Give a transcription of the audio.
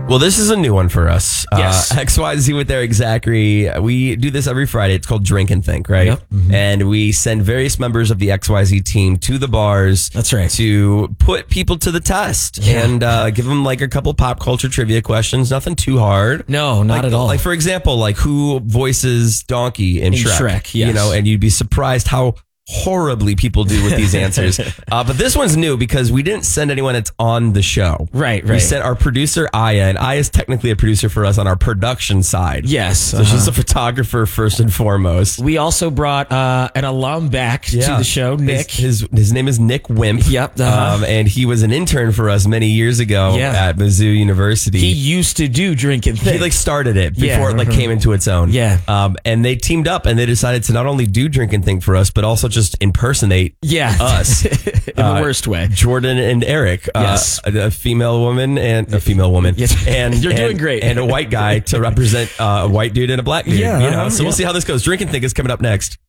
Well, this is a new one for us. Yes. XYZ with Eric Zachary. We do this every Friday. It's called Drink and Think, right? Yep. Mm-hmm. And we send various members of the XYZ team to the bars. That's right. To put people to the test and give them like a couple pop culture trivia questions. Nothing too hard. No, not at all. Like, for example, like who voices Donkey in Shrek? Shrek, yes. You know, and you'd be surprised how horribly people do with these answers. But this one's new because we didn't send anyone that's on the show. Right. We sent our producer, Aya, and Aya's technically a producer for us on our production side. Yes. So she's a photographer first and foremost. We also brought an alum back to the show, Nick. His name is Nick Wimp. Yep. And he was an intern for us many years ago at Mizzou University. He used to do Drink and Think. He like started it before it came into its own. Yeah. And they teamed up and they decided to not only do Drink and Think for us, but also just impersonate us in the worst way. Jordan and Eric, a female woman and a female woman. Yes. And you're doing great. And a white guy to represent a white dude and a black dude. So we'll see how this goes. Drink and Think is coming up next.